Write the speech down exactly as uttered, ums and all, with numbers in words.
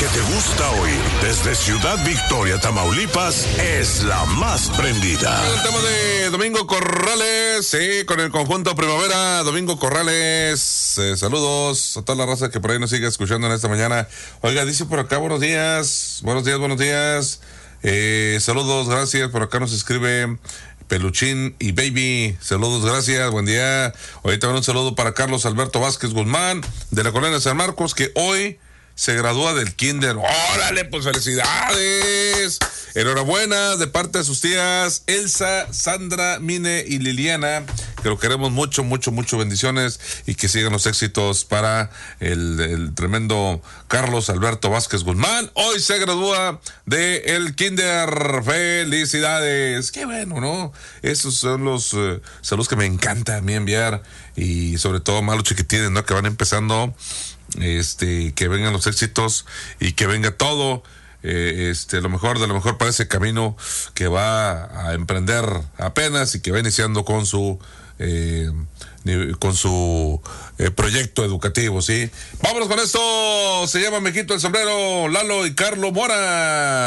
que te gusta oír desde Ciudad Victoria, Tamaulipas, es la más prendida. El tema de Domingo Corrales, sí, con el conjunto Primavera. Domingo Corrales, eh, saludos a toda la raza que por ahí nos sigue escuchando en esta mañana. Oiga, dice por acá, buenos días, buenos días, buenos días. Eh, saludos, gracias. Por acá nos escribe Peluchín y Baby, saludos, gracias, buen día. Hoy también un saludo para Carlos Alberto Vázquez Guzmán, de la colonia San Marcos, que hoy se gradúa del kinder. ¡Órale, pues felicidades! Enhorabuena de parte de sus tías Elsa, Sandra, Mine y Liliana, que lo queremos mucho, mucho, mucho, bendiciones, y que sigan los éxitos para el, el tremendo Carlos Alberto Vázquez Guzmán. Hoy se gradúa de el kinder. ¡Felicidades! ¡Qué bueno!, ¿no? Esos son los uh, saludos que me encanta a mí enviar, y sobre todo más los chiquitines, ¿no?, que van empezando. Este, que vengan los éxitos y que venga todo, eh, este, lo mejor de lo mejor para ese camino que va a emprender apenas y que va iniciando con su eh, con su eh, proyecto educativo, ¿sí? Vámonos con esto. Se llama Me Quito el Sombrero, Lalo y Carlo Mora.